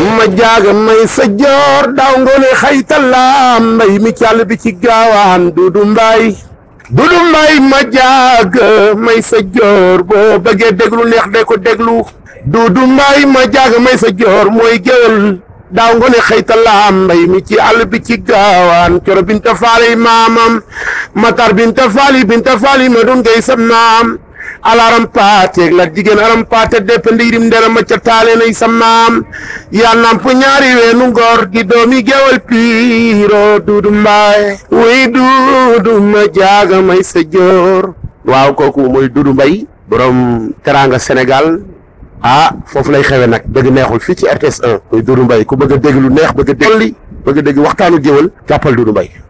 ma jaaga may sa joor daaw ngoone xaytalaam mbay mi càll bi ci gaawaan Dudu Mbaay ma jaaga may sa joor boo bëggee déglu neex de ko déglu Dudu Mbaay ma jaaga may sa joor mooy géwël daaw ngoone xaytalaam mbay mi ci àll bi ci gaawaan coro binta faali maamam matar binta faali ma doon ngay sam naam alaram paateeg la jigéen aram paate deppe ndiirim ndera ma ca taale nay sam naam yaa namp ñaari weenu ngor di doomi gewal piiro Dudu Mbaay wuy Dudu ma jaaga may sa joor waaw kooku mooy Dudu Mbaay borom teranga Sénégal foofu lay xewe nag dëgg neexul fii ci RTS 1 muy Dudu Mbaay ku bëgg a dégg lu neex bëgg a dégg waxtaanu géwël jàppal Dudu Mbaay